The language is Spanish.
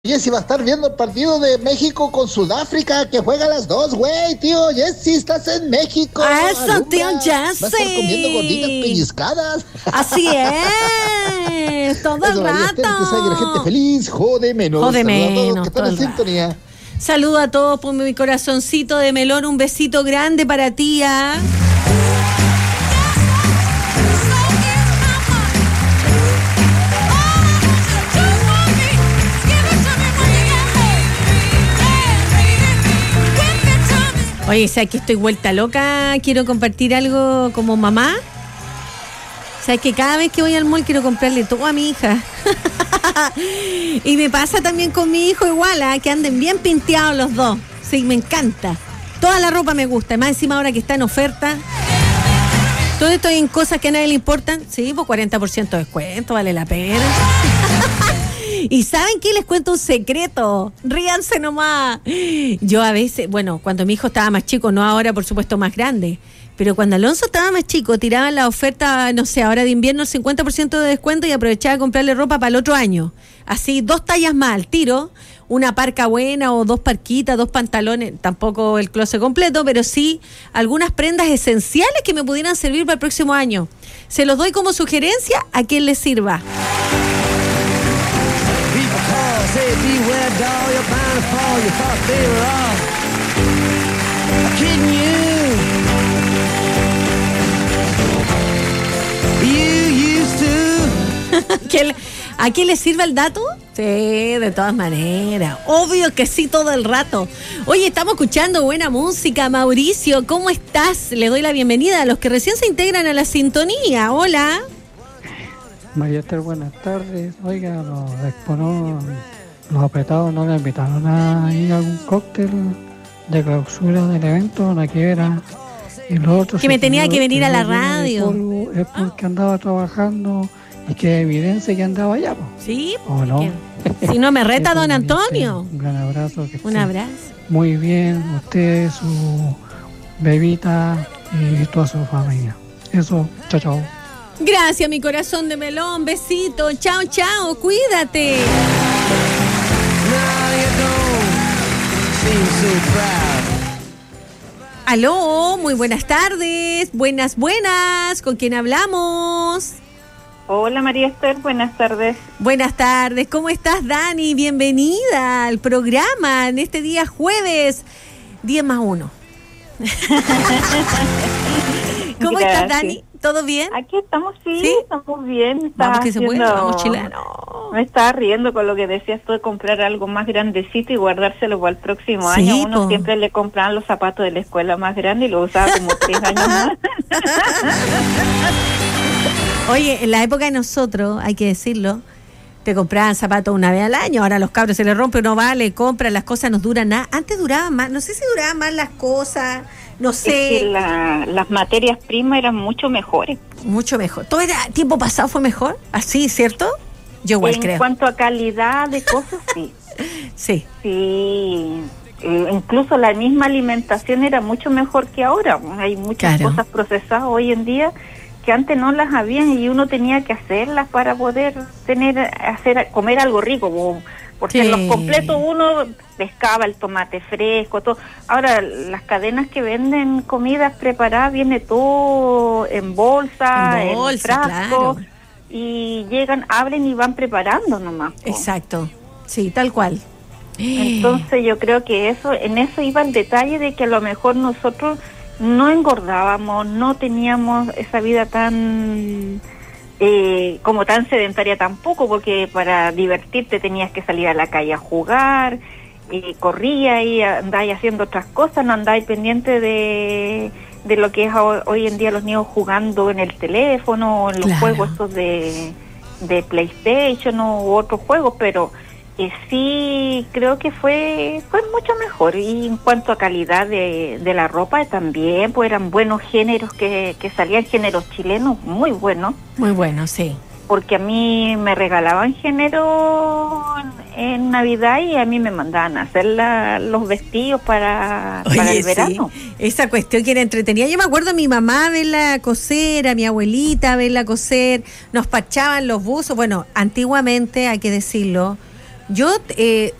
Jessy va a estar viendo el partido de México con Sudáfrica, que juega a las 2, güey, tío. Jessy, estás en México. Eso, tío Jessy. Va a estar comiendo gorditas pellizcadas. Así es, todo el rato. Que la gente feliz, jode menos. Jode menos, que están en sintonía. Saludo a todos por mi corazoncito de melón, un besito grande para ti, ¿ah? Oye, ¿sabes que estoy vuelta loca? Quiero compartir algo como mamá. ¿Sabes que cada vez que voy al mall quiero comprarle todo a mi hija? Y me pasa también con mi hijo igual, ¿eh? Que anden bien pinteados los dos. Sí, me encanta. Toda la ropa me gusta. Más encima ahora que está en oferta. Todo esto en cosas que a nadie le importan. Sí, pues 40% de descuento, vale la pena. Y ¿saben qué? Les cuento un secreto. Ríanse nomás. Yo a veces, bueno, cuando mi hijo estaba más chico, no ahora por supuesto más grande, pero cuando Alonso estaba más chico, tiraban la oferta, no sé, ahora de invierno el 50% de descuento y aprovechaba de comprarle ropa para el otro año. Así, 2 tallas más al tiro, una parca buena o 2 parquitas, 2 pantalones, tampoco el closet completo, pero sí algunas prendas esenciales que me pudieran servir para el próximo año. Se los doy como sugerencia a quien les sirva. Say beware, doll, you're bound to fall. You thought they were all kidding you. You used to. ¿A quién le sirve el dato? Sí, de todas maneras. Obvio que sí, todo el rato. Oye, estamos escuchando buena música. Mauricio, ¿cómo estás? Le doy la bienvenida a los que recién se integran a la sintonía. Hola. María Esther, buenas tardes. Oiga, los apretados no le invitaron a ir a algún cóctel de clausura del evento, la que era. Y los otros que me tenía que venir a la radio. Es porque andaba trabajando y que evidencia que andaba allá. Sí, ¿o no? Si no me reta don Antonio. Un gran abrazo. Un abrazo. Muy bien, usted, su bebita y toda su familia. Eso, chao, chao. Gracias, mi corazón de melón. Besito. Chao, chao. Cuídate. Aló, muy buenas tardes. Buenas. ¿Con quién hablamos? Hola, María Esther. Buenas tardes. Buenas tardes. ¿Cómo estás, Dani? Bienvenida al programa en este día jueves 10+1. ¿Cómo estás, Dani? ¿Todo bien? Aquí estamos, sí, estamos bien. Vamos que se puede, vamos chileno. Me estaba riendo con lo que decías tú de comprar algo más grandecito y guardárselo para el próximo año. Uno siempre le compraban los zapatos de la escuela más grande y lo usaba como 3 años más. Oye, en la época de nosotros, hay que decirlo, te compraban zapatos una vez al año, ahora a los cabros se les rompe, uno va, le compra, las cosas no duran nada. Antes duraban más, no sé si duraban más las cosas, no sé. Es que las materias primas eran mucho mejores. Mucho mejor. ¿Todo era tiempo pasado fue mejor? ¿Así, cierto? Yo igual creo. En cuanto a calidad de cosas, sí. Sí. Sí. Incluso la misma alimentación era mucho mejor que ahora. Hay muchas cosas procesadas hoy en día que antes no las habían y uno tenía que hacerlas para poder comer algo rico. Porque en los completos uno pescaba el tomate fresco, todo. Ahora las cadenas que venden comidas preparadas viene todo en bolsa, en frasco, claro. Y llegan, abren y van preparando nomás. Exacto, sí, tal cual. Entonces yo creo que en eso iba el detalle de que a lo mejor nosotros no engordábamos, no teníamos esa vida tan como tan sedentaria tampoco, porque para divertirte tenías que salir a la calle a jugar, corría y andáis haciendo otras cosas, no andáis pendiente de lo que es hoy en día los niños jugando en el teléfono, en los juegos estos de PlayStation u otros juegos, pero sí creo que fue mucho mejor. Y en cuanto a calidad de la ropa también, pues eran buenos géneros que salían, géneros chilenos muy buenos. Muy buenos, sí. Porque a mí me regalaban género en Navidad y a mí me mandaban a hacer los vestidos para el verano. Sí. Esa cuestión que era entretenida. Yo me acuerdo a mi mamá verla coser, a mi abuelita verla coser, nos pachaban los buzos. Bueno, antiguamente, hay que decirlo, Yo